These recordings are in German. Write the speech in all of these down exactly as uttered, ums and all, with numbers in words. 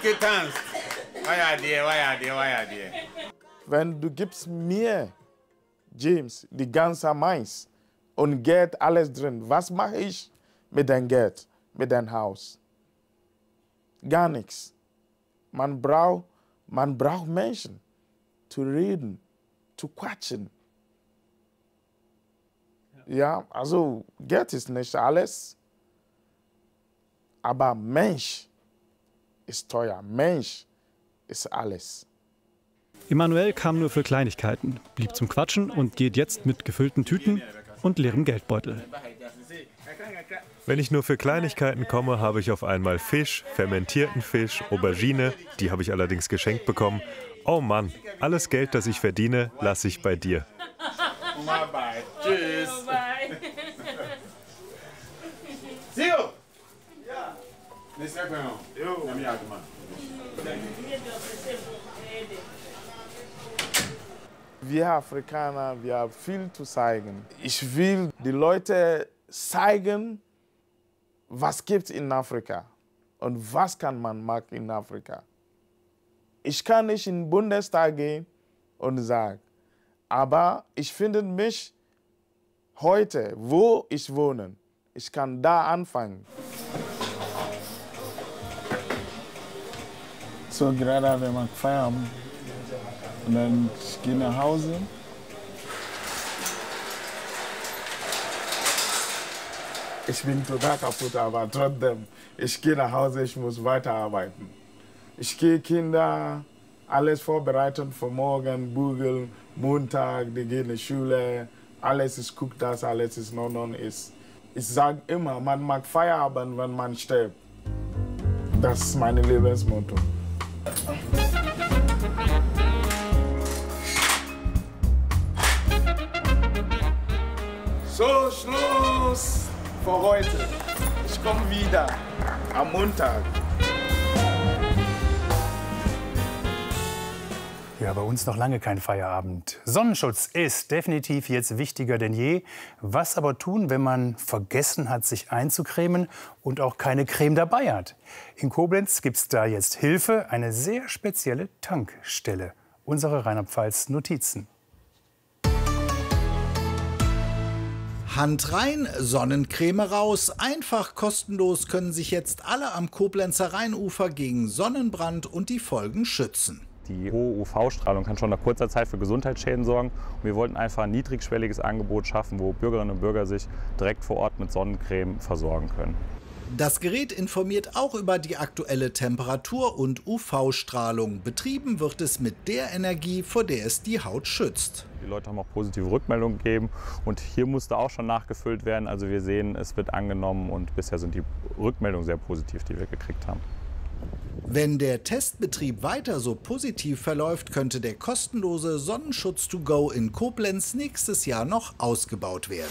getanzt. Why dir, why dir, why dir. Wenn du gibst mir, James, die ganze Mais und Geld alles drin, was mache ich mit deinem Geld, mit deinem Haus? Gar nichts. Man braucht, man braucht Menschen, zu reden, zu quatschen. Ja, also Geld ist nicht alles, aber Mensch ist teuer. Mensch ist alles. Emanuel kam nur für Kleinigkeiten, blieb zum Quatschen und geht jetzt mit gefüllten Tüten und leerem Geldbeutel. Wenn ich nur für Kleinigkeiten komme, habe ich auf einmal Fisch, fermentierten Fisch, Aubergine, die habe ich allerdings geschenkt bekommen. Oh Mann, alles Geld, das ich verdiene, lasse ich bei dir. Tschüss. Sio! Ja. Wir Afrikaner, wir haben viel zu zeigen. Ich will die Leute zeigen, was gibt in Afrika und was kann man machen in Afrika. Ich kann nicht in den Bundestag gehen und sagen, aber ich finde mich heute, wo ich wohne, ich kann da anfangen. So gerade wenn man Feierabend und dann ich gehe nach Hause. Ich bin total kaputt, aber trotzdem, ich gehe nach Hause, ich muss weiterarbeiten. Ich gehe Kinder, alles vorbereiten für morgen, bügeln, Montag, die gehen in die Schule, alles ist guckt, das alles ist noch non ist. Ich sage immer, man mag Feierabend, wenn man stirbt. Das ist mein Lebensmotto. So, Schluss für heute. Ich komme wieder am Montag. Ja, bei uns noch lange kein Feierabend. Sonnenschutz ist definitiv jetzt wichtiger denn je. Was aber tun, wenn man vergessen hat, sich einzucremen und auch keine Creme dabei hat? In Koblenz gibt es da jetzt Hilfe, eine sehr spezielle Tankstelle. Unsere Rheinland-Pfalz-Notizen. Hand rein, Sonnencreme raus. Einfach kostenlos können sich jetzt alle am Koblenzer Rheinufer gegen Sonnenbrand und die Folgen schützen. Die hohe U V-Strahlung kann schon nach kurzer Zeit für Gesundheitsschäden sorgen. Und wir wollten einfach ein niedrigschwelliges Angebot schaffen, wo Bürgerinnen und Bürger sich direkt vor Ort mit Sonnencreme versorgen können. Das Gerät informiert auch über die aktuelle Temperatur und U V-Strahlung. Betrieben wird es mit der Energie, vor der es die Haut schützt. Die Leute haben auch positive Rückmeldungen gegeben und hier musste auch schon nachgefüllt werden. Also wir sehen, es wird angenommen und bisher sind die Rückmeldungen sehr positiv, die wir gekriegt haben. Wenn der Testbetrieb weiter so positiv verläuft, könnte der kostenlose Sonnenschutz to go in Koblenz nächstes Jahr noch ausgebaut werden.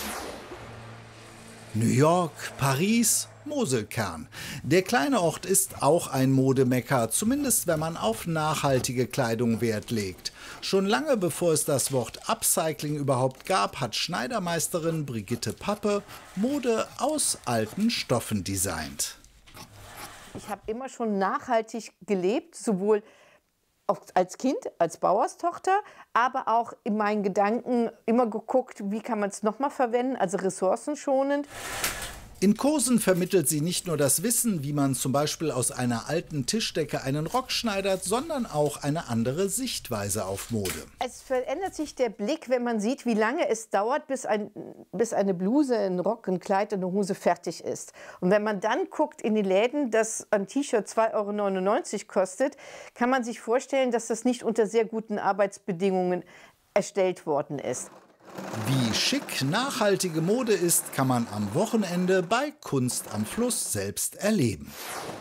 New York, Paris, Moselkern. Der kleine Ort ist auch ein Modemekka, zumindest wenn man auf nachhaltige Kleidung Wert legt. Schon lange bevor es das Wort Upcycling überhaupt gab, hat Schneidermeisterin Brigitte Pappe Mode aus alten Stoffen designt. Ich habe immer schon nachhaltig gelebt, sowohl als Kind, als Bauerstochter, aber auch in meinen Gedanken immer geguckt, wie kann man es nochmal verwenden, also ressourcenschonend. In Kursen vermittelt sie nicht nur das Wissen, wie man zum Beispiel aus einer alten Tischdecke einen Rock schneidert, sondern auch eine andere Sichtweise auf Mode. Es verändert sich der Blick, wenn man sieht, wie lange es dauert, bis, ein, bis eine Bluse, ein Rock, ein Kleid, eine Hose fertig ist. Und wenn man dann guckt in die Läden, dass ein T-Shirt zwei Euro neunundneunzig kostet, kann man sich vorstellen, dass das nicht unter sehr guten Arbeitsbedingungen erstellt worden ist. Wie schick nachhaltige Mode ist, kann man am Wochenende bei Kunst am Fluss selbst erleben.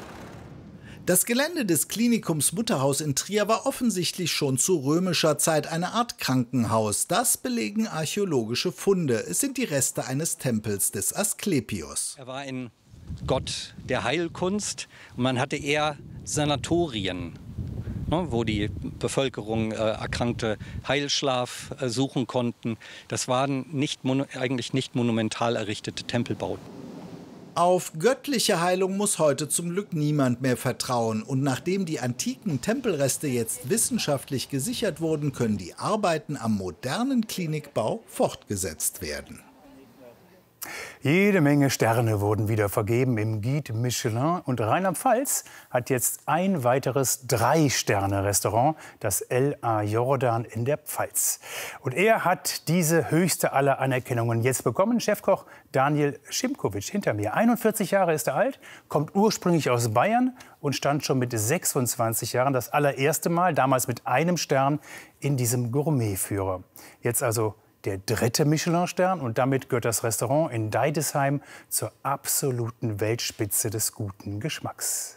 Das Gelände des Klinikums Mutterhaus in Trier war offensichtlich schon zu römischer Zeit eine Art Krankenhaus. Das belegen archäologische Funde. Es sind die Reste eines Tempels des Asklepios. Er war ein Gott der Heilkunst und man hatte eher Sanatorien, wo die Bevölkerung äh, Erkrankte Heilschlaf äh, suchen konnten. Das waren nicht, eigentlich nicht monumental errichtete Tempelbauten. Auf göttliche Heilung muss heute zum Glück niemand mehr vertrauen. Und nachdem die antiken Tempelreste jetzt wissenschaftlich gesichert wurden, können die Arbeiten am modernen Klinikbau fortgesetzt werden. Jede Menge Sterne wurden wieder vergeben im Guide Michelin. Und Rheinland-Pfalz hat jetzt ein weiteres Drei-Sterne-Restaurant, das El A Jordan in der Pfalz. Und er hat diese höchste aller Anerkennungen jetzt bekommen. Chefkoch Daniel Šimkovič hinter mir. einundvierzig Jahre ist er alt, kommt ursprünglich aus Bayern und stand schon mit sechsundzwanzig Jahren das allererste Mal, damals mit einem Stern, in diesem Gourmetführer. Jetzt also der dritte Michelin-Stern und damit gehört das Restaurant in Deidesheim zur absoluten Weltspitze des guten Geschmacks.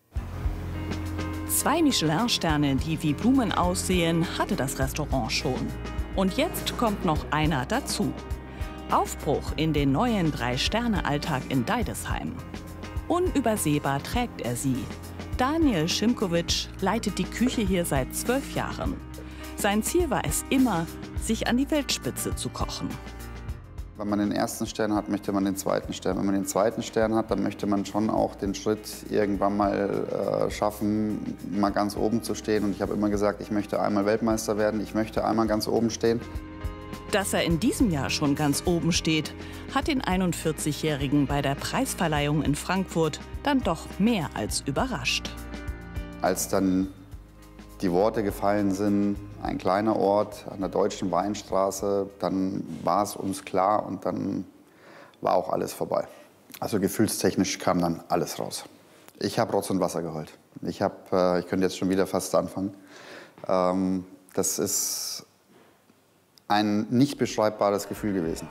Zwei Michelin-Sterne, die wie Blumen aussehen, hatte das Restaurant schon. Und jetzt kommt noch einer dazu. Aufbruch in den neuen Drei-Sterne-Alltag in Deidesheim. Unübersehbar trägt er sie. Daniel Šimkovič leitet die Küche hier seit zwölf Jahren. Sein Ziel war es immer, sich an die Weltspitze zu kochen. Wenn man den ersten Stern hat, möchte man den zweiten Stern. Wenn man den zweiten Stern hat, dann möchte man schon auch den Schritt irgendwann mal äh, schaffen, mal ganz oben zu stehen. Und ich habe immer gesagt, ich möchte einmal Weltmeister werden, ich möchte einmal ganz oben stehen. Dass er in diesem Jahr schon ganz oben steht, hat den einundvierzigjährigen bei der Preisverleihung in Frankfurt dann doch mehr als überrascht. Als dann die Worte gefallen sind, ein kleiner Ort an der deutschen Weinstraße, dann war es uns klar und dann war auch alles vorbei. Also gefühlstechnisch kam dann alles raus. Ich habe Rotz und Wasser geheult. Ich, hab, äh, ich könnte jetzt schon wieder fast anfangen. Ähm, das ist ein nicht beschreibbares Gefühl gewesen.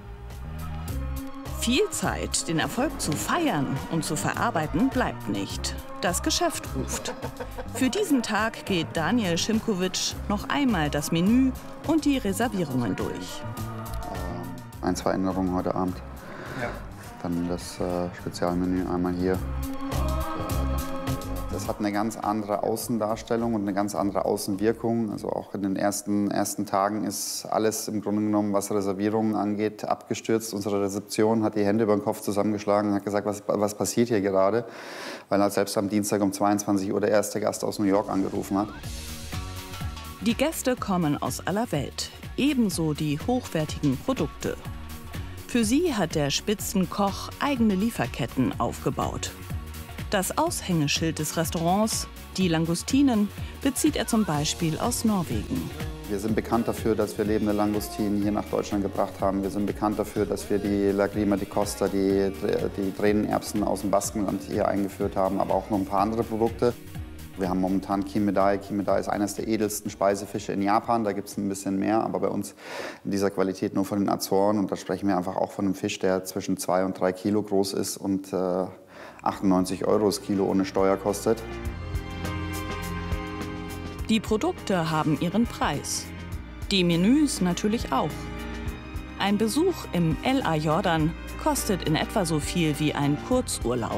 Viel Zeit, den Erfolg zu feiern und zu verarbeiten, bleibt nicht. Das Geschäft ruft. Für diesen Tag geht Daniel Šimkovič noch einmal das Menü und die Reservierungen durch. Äh, ein, zwei Änderungen heute Abend. Ja. Dann das äh, Spezialmenü einmal hier. Das hat eine ganz andere Außendarstellung und eine ganz andere Außenwirkung. Also auch in den ersten, ersten Tagen ist alles im Grunde genommen, was Reservierungen angeht, abgestürzt. Unsere Rezeption hat die Hände über den Kopf zusammengeschlagen und hat gesagt, was, was passiert hier gerade? Weil halt selbst am Dienstag um zweiundzwanzig Uhr der erste Gast aus New York angerufen hat. Die Gäste kommen aus aller Welt, ebenso die hochwertigen Produkte. Für sie hat der Spitzenkoch eigene Lieferketten aufgebaut. Das Aushängeschild des Restaurants, die Langustinen, bezieht er zum Beispiel aus Norwegen. Wir sind bekannt dafür, dass wir lebende Langustinen hier nach Deutschland gebracht haben. Wir sind bekannt dafür, dass wir die Lagrima di Costa, die, die Tränenerbsen aus dem Baskenland hier eingeführt haben, aber auch noch ein paar andere Produkte. Wir haben momentan Kimedai. Kimedai ist eines der edelsten Speisefische in Japan. Da gibt es ein bisschen mehr, aber bei uns in dieser Qualität nur von den Azoren. Und da sprechen wir einfach auch von einem Fisch, der zwischen zwei und drei Kilo groß ist und äh, achtundneunzig Euro das Kilo ohne Steuer kostet. Die Produkte haben ihren Preis. Die Menüs natürlich auch. Ein Besuch im El A Jordan kostet in etwa so viel wie ein Kurzurlaub.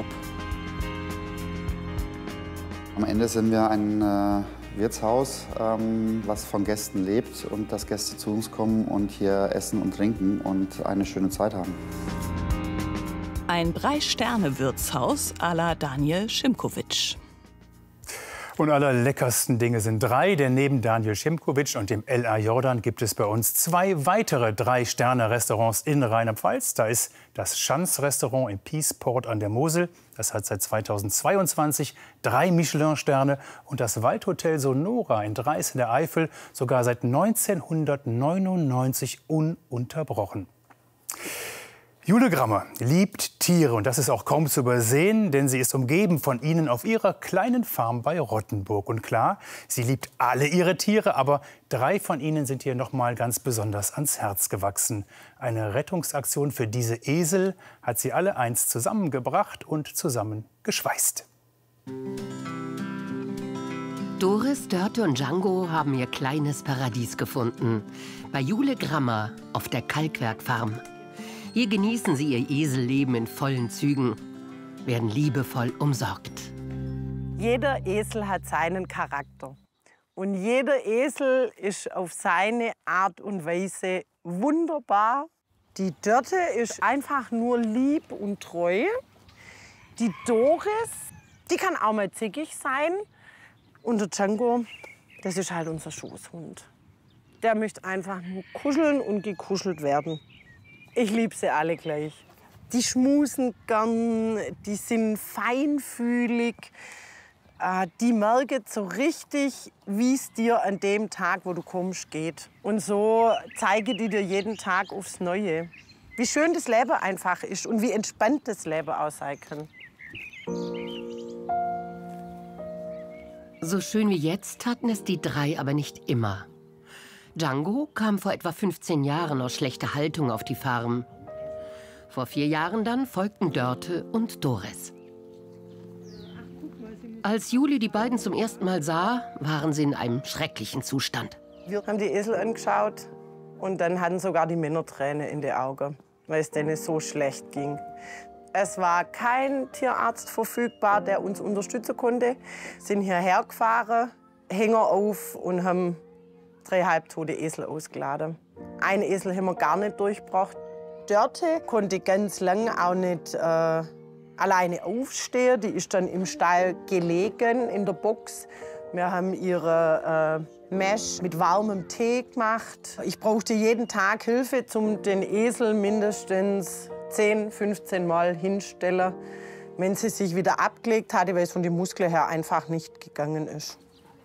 Am Ende sind wir ein äh, Wirtshaus, ähm, was von Gästen lebt und dass Gäste zu uns kommen und hier essen und trinken und eine schöne Zeit haben. Ein Drei-Sterne-Wirtshaus à la Daniel Šimkovič. Und allerleckersten Dinge sind drei, denn neben Daniel Šimkovič und dem El A Jordan gibt es bei uns zwei weitere Drei-Sterne-Restaurants in Rheinland-Pfalz. Da ist das Schanz-Restaurant in Piesport an der Mosel. Das hat seit zweitausendzweiundzwanzig drei Michelin-Sterne. Und das Waldhotel Sonora in Dreis in der Eifel sogar seit neunzehnhundertneunundneunzig ununterbrochen. Jule Grammer liebt Tiere und das ist auch kaum zu übersehen, denn sie ist umgeben von ihnen auf ihrer kleinen Farm bei Rottenburg. Und klar, sie liebt alle ihre Tiere, aber drei von ihnen sind ihr noch mal ganz besonders ans Herz gewachsen. Eine Rettungsaktion für diese Esel hat sie alle einst zusammengebracht und zusammen geschweißt. Doris, Dörte und Django haben ihr kleines Paradies gefunden. Bei Jule Grammer auf der Kalkwerkfarm. Hier genießen sie ihr Eselleben in vollen Zügen, werden liebevoll umsorgt. Jeder Esel hat seinen Charakter. Und jeder Esel ist auf seine Art und Weise wunderbar Die Dörte ist einfach nur lieb und treu. Die Doris, die kann auch mal zickig sein. Und der Django, das ist halt unser Schoßhund. Der möchte einfach nur kuscheln und gekuschelt werden. Ich liebe sie alle gleich. Die schmusen gern, die sind feinfühlig. Die merken so richtig, wie es dir an dem Tag, wo du kommst, geht. Und so zeigen die dir jeden Tag aufs Neue, wie schön das Leben einfach ist und wie entspannt das Leben auch sein kann. So schön wie jetzt hatten es die drei aber nicht immer. Django kam vor etwa fünfzehn Jahren aus schlechter Haltung auf die Farm. Vor vier Jahren dann folgten Dörte und Doris. Als Juli die beiden zum ersten Mal sah, waren sie in einem schrecklichen Zustand. Wir haben die Esel angeschaut und dann hatten sogar die Männer Tränen in den Augen, weil es denen so schlecht ging. Es war kein Tierarzt verfügbar, der uns unterstützen konnte. Wir sind hierher gefahren, Hänger auf und haben drei halbtote Esel ausgeladen. Einen Esel haben wir gar nicht durchgebracht. Dörte konnte ganz lange auch nicht äh, alleine aufstehen. Die ist dann im Stall gelegen, in der Box. Wir haben ihre äh, Mesh mit warmem Tee gemacht. Ich brauchte jeden Tag Hilfe, um den Esel mindestens zehn, fünfzehn Mal hinstellen, wenn sie sich wieder abgelegt hatte, weil es von den Muskeln her einfach nicht gegangen ist.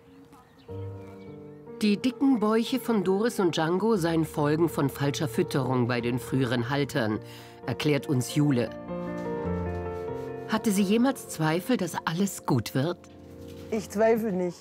Die dicken Bäuche von Doris und Django seien Folgen von falscher Fütterung bei den früheren Haltern, erklärt uns Jule. Hatte sie jemals Zweifel, dass alles gut wird? Ich zweifle nicht.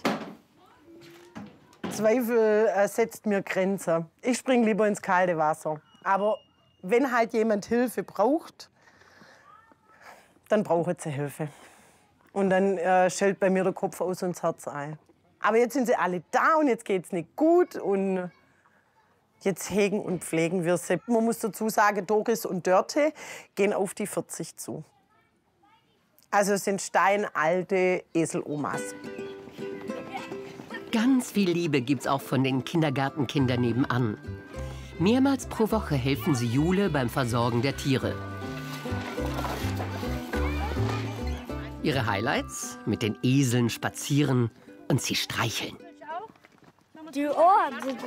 Zweifel äh, setzt mir Grenzen. Ich springe lieber ins kalte Wasser. Aber wenn halt jemand Hilfe braucht, dann braucht sie Hilfe. Und dann äh, schellt bei mir der Kopf aus und das Herz ein. Aber jetzt sind sie alle da und jetzt geht's nicht gut und jetzt hegen und pflegen wir sie. Man muss dazu sagen, Doris und Dörte gehen auf die vierzig zu. Also es sind steinalte Eselomas. Ganz viel Liebe gibt's auch von den Kindergartenkindern nebenan. Mehrmals pro Woche helfen sie Jule beim Versorgen der Tiere. Ihre Highlights? Mit den Eseln spazieren und sie streicheln. Die Ohren sind so.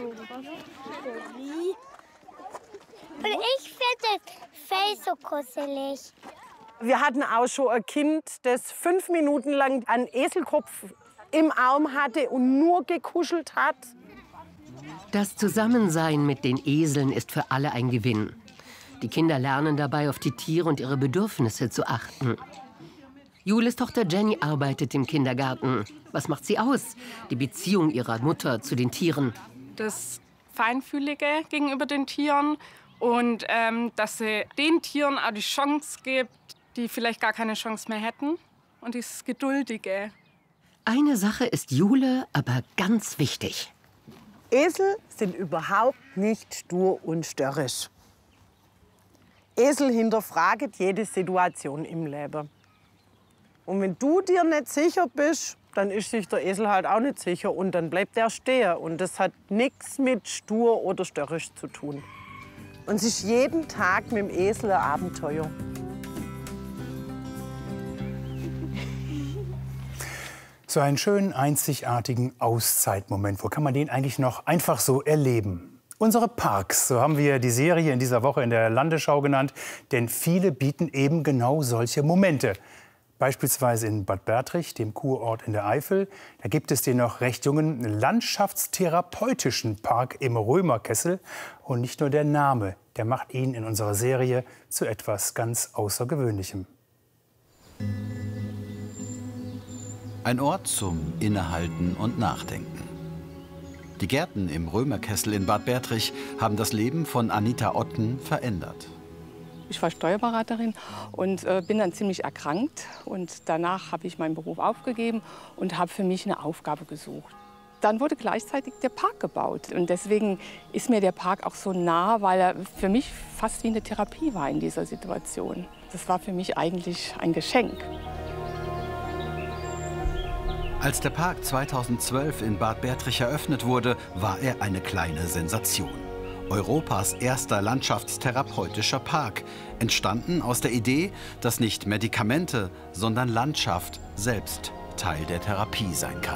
Und ich finde das Fell so kuschelig. Wir hatten auch schon ein Kind, das fünf Minuten lang einen Eselkopf im Arm hatte und nur gekuschelt hat. Das Zusammensein mit den Eseln ist für alle ein Gewinn. Die Kinder lernen dabei, auf die Tiere und ihre Bedürfnisse zu achten. Jules Tochter Jenny arbeitet im Kindergarten. Was macht sie aus? Die Beziehung ihrer Mutter zu den Tieren. Das Feinfühlige gegenüber den Tieren und ähm, dass sie den Tieren auch die Chance gibt, die vielleicht gar keine Chance mehr hätten. Und dieses Geduldige. Eine Sache ist Jule aber ganz wichtig. Esel sind überhaupt nicht stur und störrisch. Esel hinterfragen jede Situation im Leben. Und wenn du dir nicht sicher bist, dann ist sich der Esel halt auch nicht sicher und dann bleibt er stehen. Und das hat nichts mit stur oder störrisch zu tun. Und es ist jeden Tag mit dem Esel ein Abenteuer. So einen schönen, einzigartigen Auszeitmoment. Wo kann man den eigentlich noch einfach so erleben? Unsere Parks, so haben wir die Serie in dieser Woche in der Landesschau genannt. Denn viele bieten eben genau solche Momente. Beispielsweise in Bad Bertrich, dem Kurort in der Eifel. Da gibt es den noch recht jungen landschaftstherapeutischen Park im Römerkessel. Und nicht nur der Name, der macht ihn in unserer Serie zu etwas ganz Außergewöhnlichem. Ein Ort zum Innehalten und Nachdenken. Die Gärten im Römerkessel in Bad Bertrich haben das Leben von Anita Otten verändert. Ich war Steuerberaterin und äh, bin dann ziemlich erkrankt. Und danach habe ich meinen Beruf aufgegeben und habe für mich eine Aufgabe gesucht. Dann wurde gleichzeitig der Park gebaut. Und deswegen ist mir der Park auch so nah, weil er für mich fast wie eine Therapie war in dieser Situation. Das war für mich eigentlich ein Geschenk. Als der Park zweitausendzwölf in Bad Bertrich eröffnet wurde, war er eine kleine Sensation. Europas erster landschaftstherapeutischer Park, entstanden aus der Idee, dass nicht Medikamente, sondern Landschaft selbst Teil der Therapie sein kann.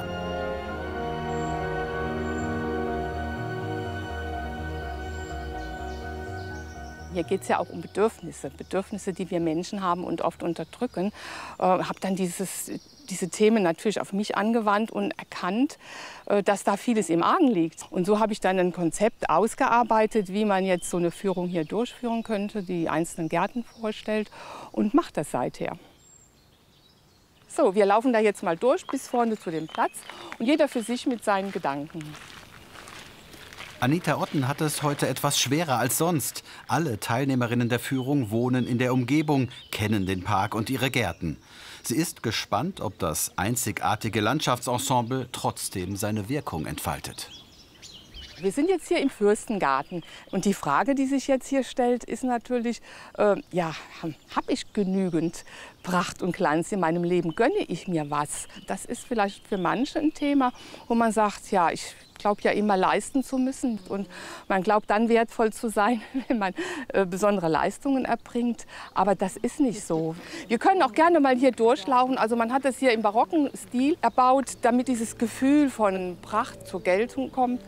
Hier geht es ja auch um Bedürfnisse, Bedürfnisse, die wir Menschen haben und oft unterdrücken. Ich äh, habe dann dieses, diese Themen natürlich auf mich angewandt und erkannt, äh, dass da vieles im Argen liegt. Und so habe ich dann ein Konzept ausgearbeitet, wie man jetzt so eine Führung hier durchführen könnte, die einzelnen Gärten vorstellt, und mache das seither. So, wir laufen da jetzt mal durch bis vorne zu dem Platz und jeder für sich mit seinen Gedanken. Anita Otten hat es heute etwas schwerer als sonst. Alle Teilnehmerinnen der Führung wohnen in der Umgebung, kennen den Park und ihre Gärten. Sie ist gespannt, ob das einzigartige Landschaftsensemble trotzdem seine Wirkung entfaltet. Wir sind jetzt hier im Fürstengarten und die Frage, die sich jetzt hier stellt, ist natürlich, äh, ja, habe ich genügend Pracht und Glanz in meinem Leben? Gönne ich mir was? Das ist vielleicht für manche ein Thema, wo man sagt, ja, ich glaube ja immer leisten zu müssen und man glaubt dann wertvoll zu sein, wenn man äh, besondere Leistungen erbringt. Aber das ist nicht so. Wir können auch gerne mal hier durchlaufen. Also man hat es hier im barocken Stil erbaut, damit dieses Gefühl von Pracht zur Geltung kommt.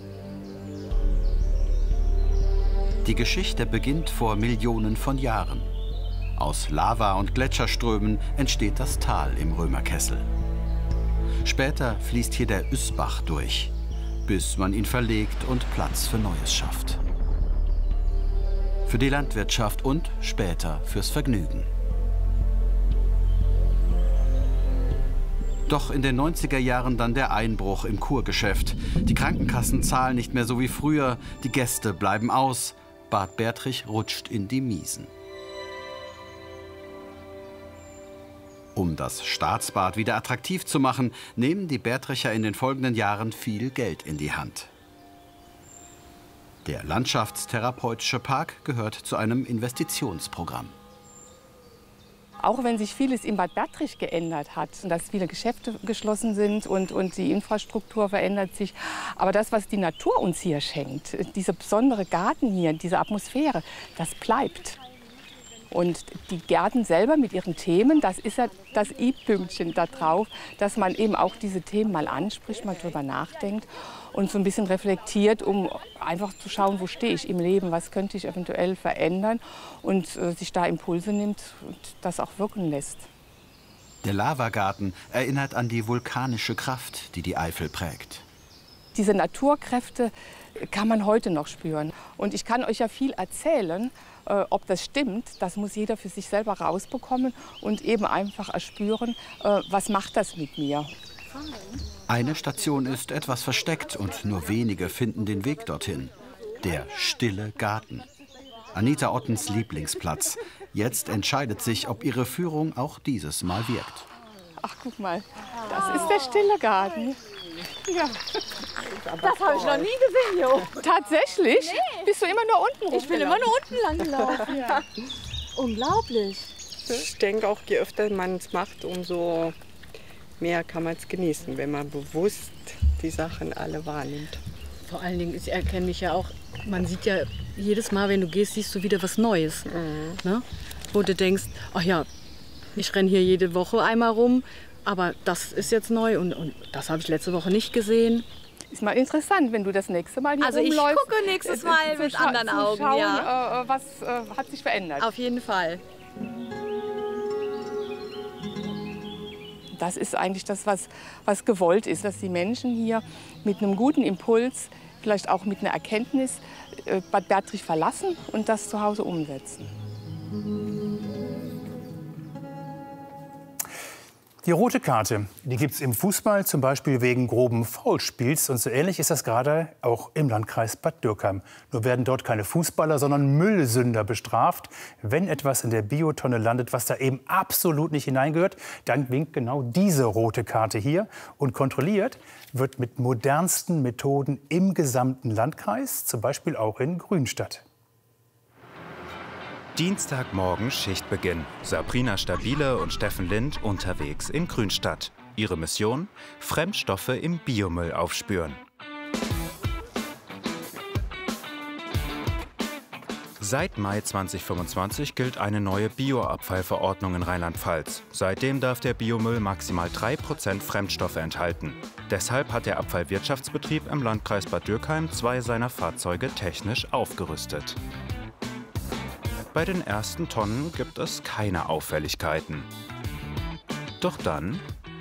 Die Geschichte beginnt vor Millionen von Jahren. Aus Lava und Gletscherströmen entsteht das Tal im Römerkessel. Später fließt hier der Üßbach durch, bis man ihn verlegt und Platz für Neues schafft. Für die Landwirtschaft und später fürs Vergnügen. Doch in den neunziger Jahren dann der Einbruch im Kurgeschäft. Die Krankenkassen zahlen nicht mehr so wie früher, die Gäste bleiben aus. Bad Bertrich rutscht in die Miesen. Um das Staatsbad wieder attraktiv zu machen, nehmen die Bertricher in den folgenden Jahren viel Geld in die Hand. Der Landschaftstherapeutische Park gehört zu einem Investitionsprogramm. Auch wenn sich vieles in Bad Bertrich geändert hat, dass viele Geschäfte geschlossen sind und, und die Infrastruktur verändert sich, aber das, was die Natur uns hier schenkt, dieser besondere Garten hier, diese Atmosphäre, das bleibt. Und die Gärten selber mit ihren Themen, das ist ja das i-Pünktchen da drauf, dass man eben auch diese Themen mal anspricht, mal drüber nachdenkt und so ein bisschen reflektiert, um einfach zu schauen, wo stehe ich im Leben, was könnte ich eventuell verändern und äh, sich da Impulse nimmt und das auch wirken lässt. Der Lavagarten erinnert an die vulkanische Kraft, die die Eifel prägt. Diese Naturkräfte kann man heute noch spüren. Und ich kann euch ja viel erzählen, äh, ob das stimmt, das muss jeder für sich selber rausbekommen und eben einfach erspüren, äh, was macht das mit mir. Eine Station ist etwas versteckt und nur wenige finden den Weg dorthin. Der stille Garten. Anita Ottens Lieblingsplatz. Jetzt entscheidet sich, ob ihre Führung auch dieses Mal wirkt. Ach, guck mal, das ist der stille Garten. Ja. Das habe ich noch nie gesehen, Jo. Tatsächlich? Nee. Bist du immer nur unten rumgelaufen? Ich bin immer nur unten lang gelaufen. Ja. Unglaublich. Ich denke auch, je öfter man es macht, umso mehr kann man es genießen, wenn man bewusst die Sachen alle wahrnimmt. Vor allen Dingen, ich erkenne mich ja auch, man sieht ja jedes Mal, wenn du gehst, siehst du wieder was Neues. Mhm. Ne? Wo du denkst, ach ja, ich renne hier jede Woche einmal rum, aber das ist jetzt neu und, und das habe ich letzte Woche nicht gesehen. Ist mal interessant, wenn du das nächste Mal hier Also ich rumläufst, gucke nächstes Mal äh, mit zu anderen zu Augen, schauen, ja. äh, was äh, hat sich verändert. Auf jeden Fall. Das ist eigentlich das, was, was gewollt ist, dass die Menschen hier mit einem guten Impuls, vielleicht auch mit einer Erkenntnis, äh, Bad Bertrich verlassen und das zu Hause umsetzen. Die rote Karte, die gibt es im Fußball zum Beispiel wegen groben Foulspiels. Und so ähnlich ist das gerade auch im Landkreis Bad Dürkheim. Nur werden dort keine Fußballer, sondern Müllsünder bestraft. Wenn etwas in der Biotonne landet, was da eben absolut nicht hineingehört, dann winkt genau diese rote Karte hier. Und kontrolliert wird mit modernsten Methoden im gesamten Landkreis, zum Beispiel auch in Grünstadt. Dienstagmorgen Schichtbeginn. Sabrina Stabile und Steffen Lind unterwegs in Grünstadt. Ihre Mission? Fremdstoffe im Biomüll aufspüren. Seit Mai zweitausendfünfundzwanzig gilt eine neue Bioabfallverordnung in Rheinland-Pfalz. Seitdem darf der Biomüll maximal drei Prozent Fremdstoffe enthalten. Deshalb hat der Abfallwirtschaftsbetrieb im Landkreis Bad Dürkheim zwei seiner Fahrzeuge technisch aufgerüstet. Bei den ersten Tonnen gibt es keine Auffälligkeiten. Doch dann...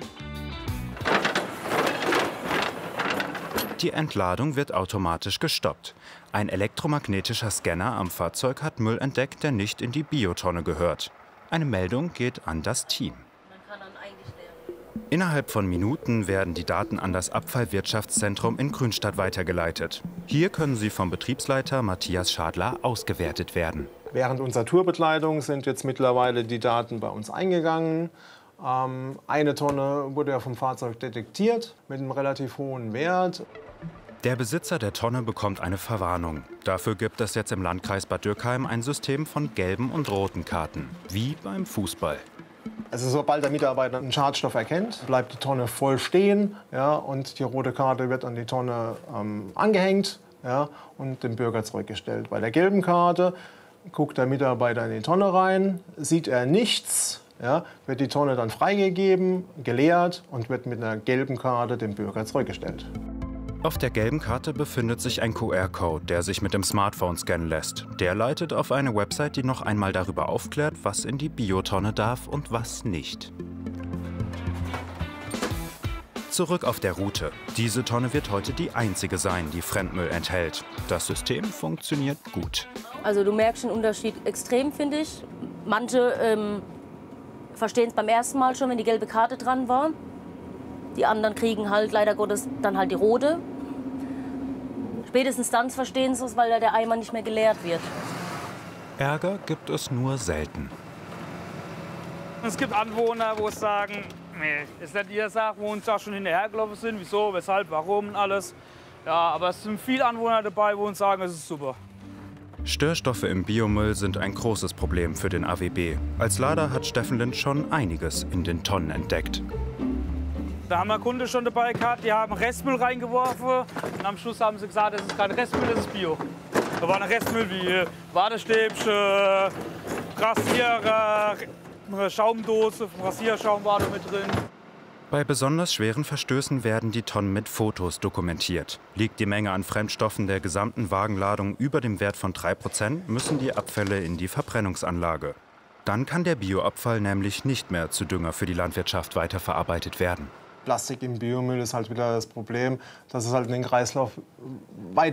Die Entladung wird automatisch gestoppt. Ein elektromagnetischer Scanner am Fahrzeug hat Müll entdeckt, der nicht in die Biotonne gehört. Eine Meldung geht an das Team. Innerhalb von Minuten werden die Daten an das Abfallwirtschaftszentrum in Grünstadt weitergeleitet. Hier können sie vom Betriebsleiter Matthias Schadler ausgewertet werden. Während unserer Tourbegleitung sind jetzt mittlerweile die Daten bei uns eingegangen. Ähm, eine Tonne wurde ja vom Fahrzeug detektiert mit einem relativ hohen Wert. Der Besitzer der Tonne bekommt eine Verwarnung. Dafür gibt es jetzt im Landkreis Bad Dürkheim ein System von gelben und roten Karten, wie beim Fußball. Also sobald der Mitarbeiter einen Schadstoff erkennt, bleibt die Tonne voll stehen, ja, und die rote Karte wird an die Tonne ähm, angehängt, ja, und dem Bürger zurückgestellt. Bei der gelben Karte guckt der Mitarbeiter in die Tonne rein, sieht er nichts, ja, wird die Tonne dann freigegeben, geleert und wird mit einer gelben Karte dem Bürger zurückgestellt. Auf der gelben Karte befindet sich ein Q R-Code, der sich mit dem Smartphone scannen lässt. Der leitet auf eine Website, die noch einmal darüber aufklärt, was in die Biotonne darf und was nicht. Zurück auf der Route. Diese Tonne wird heute die einzige sein, die Fremdmüll enthält. Das System funktioniert gut. Also du merkst den Unterschied extrem, finde ich. Manche ähm, verstehen es beim ersten Mal schon, wenn die gelbe Karte dran war. Die anderen kriegen halt leider Gottes dann halt die rote. Spätestens dann verstehen sie es, weil der Eimer nicht mehr geleert wird. Ärger gibt es nur selten. Es gibt Anwohner, wo es sagen, nee, ist nicht ihre Sache, wo uns da schon hinterhergelaufen sind, wieso, weshalb, warum und alles. Ja, aber es sind viele Anwohner dabei, wo uns sagen, es ist super. Störstoffe im Biomüll sind ein großes Problem für den A W B. Als Lader hat Steffen Lind schon einiges in den Tonnen entdeckt. Da haben wir Kunden schon dabei gehabt, die haben Restmüll reingeworfen und am Schluss haben sie gesagt, das ist kein Restmüll, das ist Bio. Da war ein Restmüll wie Wadestäbchen, Rasierer, eine Schaumdose, Rasierschaum war da mit drin. Bei besonders schweren Verstößen werden die Tonnen mit Fotos dokumentiert. Liegt die Menge an Fremdstoffen der gesamten Wagenladung über dem Wert von drei Prozent, müssen die Abfälle in die Verbrennungsanlage. Dann kann der Bioabfall nämlich nicht mehr zu Dünger für die Landwirtschaft weiterverarbeitet werden. Plastik im Biomüll ist halt wieder das Problem, dass es halt in den Kreislauf weiter